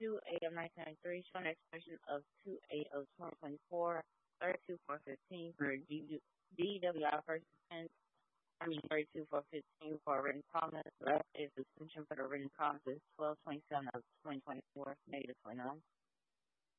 2A of 1993, showing expiration of 2A of 2024, 32-415 for DWI first offense. 32-415 for a written promise. The last day of suspension for the written promise is 12/27 of 2024, -29.